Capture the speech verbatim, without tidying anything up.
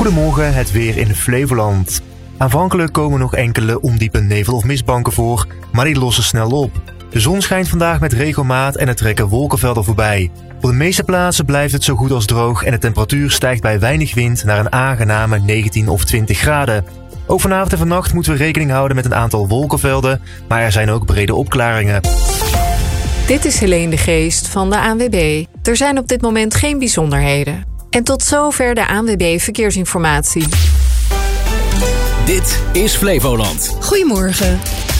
Goedemorgen, het weer in Flevoland. Aanvankelijk komen nog enkele ondiepe nevel- of mistbanken voor, maar die lossen snel op. De zon schijnt vandaag met regelmaat en er trekken wolkenvelden voorbij. Op de meeste plaatsen blijft het zo goed als droog en de temperatuur stijgt bij weinig wind naar een aangename negentien of twintig graden. Ook vanavond en vannacht moeten we rekening houden met een aantal wolkenvelden, maar er zijn ook brede opklaringen. Dit is Helene de Geest van de A N W B. Er zijn op dit moment geen bijzonderheden. En tot zover de A N W B Verkeersinformatie. Dit is Flevoland. Goedemorgen.